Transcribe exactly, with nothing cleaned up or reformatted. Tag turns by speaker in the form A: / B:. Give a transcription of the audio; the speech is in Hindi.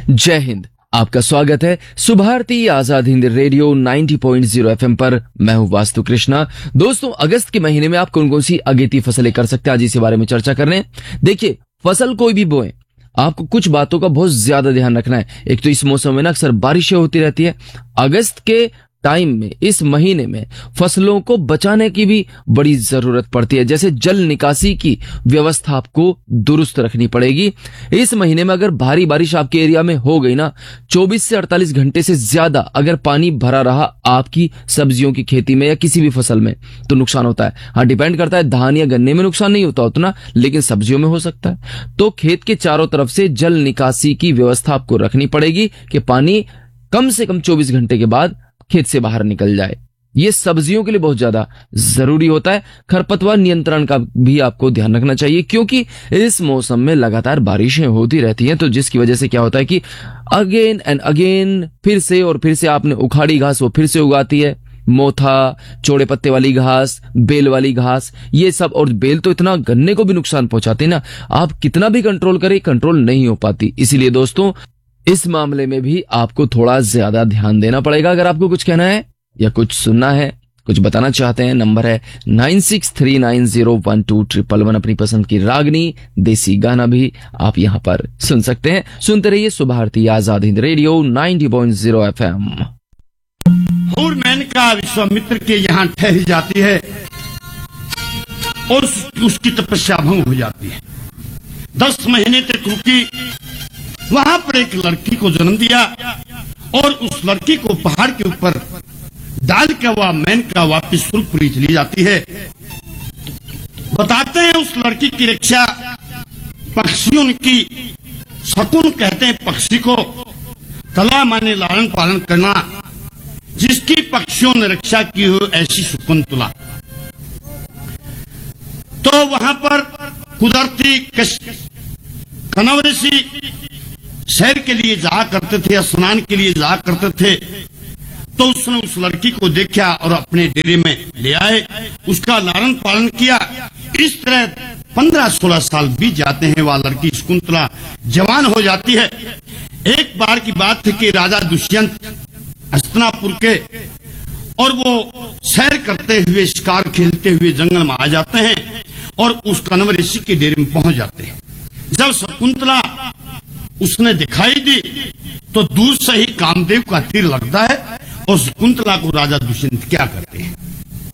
A: जय हिंद। आपका स्वागत है सुभारती आजाद हिंद रेडियो नब्बे पॉइंट शून्य एफएम पर। मैं हूं वास्तु कृष्णा। दोस्तों, अगस्त के महीने में आप कौन कौन सी अगेती फसलें कर सकते हैं, आज इसी बारे में चर्चा कर रहे हैं। देखिए, फसल कोई भी बोए, आपको कुछ बातों का बहुत ज्यादा ध्यान रखना है। एक तो इस मौसम में ना अक्सर बारिशें होती रहती है। अगस्त के टाइम में, इस महीने में फसलों को बचाने की भी बड़ी जरूरत पड़ती है। जैसे जल निकासी की व्यवस्था आपको दुरुस्त रखनी पड़ेगी। इस महीने में अगर भारी बारिश आपके एरिया में हो गई ना, चौबीस से अड़तालीस घंटे से ज्यादा अगर पानी भरा रहा आपकी सब्जियों की खेती में या किसी भी फसल में, तो नुकसान होता है। हाँ, डिपेंड करता है, धान या गन्ने में नुकसान नहीं होता उतना, लेकिन सब्जियों में हो सकता है। तो खेत के चारों तरफ से जल निकासी की व्यवस्था आपको रखनी पड़ेगी कि पानी कम से कम चौबीस घंटे के बाद खेत से बाहर निकल जाए। ये सब्जियों के लिए बहुत ज्यादा जरूरी होता है। खरपतवार नियंत्रण का भी आपको ध्यान रखना चाहिए, क्योंकि इस मौसम में लगातार बारिशें होती रहती हैं, तो जिसकी वजह से क्या होता है कि अगेन एंड अगेन फिर से और फिर से आपने उखाड़ी घास वो फिर से उगाती है। मोथा, चौड़े पत्ते वाली घास, बेल वाली घास, ये सब। और बेल तो इतना गन्ने को भी नुकसान पहुंचाती है ना, आप कितना भी कंट्रोल करें, कंट्रोल नहीं हो पाती। इसीलिए दोस्तों, इस मामले में भी आपको थोड़ा ज्यादा ध्यान देना पड़ेगा। अगर आपको कुछ कहना है या कुछ सुनना है, कुछ बताना चाहते हैं, नंबर है nine six three nine zero one two triple one. अपनी पसंद की रागनी, देसी गाना भी आप यहां पर सुन सकते हैं। सुनते रहिए सुभारती आजाद हिंद रेडियो नब्बे पॉइंट शून्य एफएम।
B: और मेनका विश्वामित्र के यहाँ ठहर जाती है और उसकी तपस्या भंग हो जाती है। दस महीने तक रुकी, वहां पर एक लड़की को जन्म दिया और उस लड़की को पहाड़ के ऊपर डाल के वह मेनका वापिस सुरपुरी चली जाती है। बताते हैं उस लड़की की रक्षा पक्षियों की, शकुन कहते हैं पक्षी को, तला माने लालन पालन करना, जिसकी पक्षियों ने रक्षा की हो ऐसी शकुंतला। तो वहां पर कुदरती कनव ऋषि शहर के लिए जाया करते थे, स्नान के लिए जाया करते थे। तो उसने उस लड़की को देखा और अपने डेरे में ले आए, उसका लालन पालन किया। इस तरह पंद्रह सोलह साल बीत जाते हैं। वह लड़की शकुंतला जवान हो जाती है। एक बार की बात थी कि राजा दुष्यंत हस्तिनापुर के, और वो सैर करते हुए, शिकार खेलते हुए जंगल में आ जाते हैं और उस कण्व ऋषि के डेरे में पहुंच जाते हैं। जब शकुंतला उसने दिखाई दी तो दूर से ही कामदेव का तीर लगता है और शकुंतला को राजा दुष्यंत क्या करते हैं,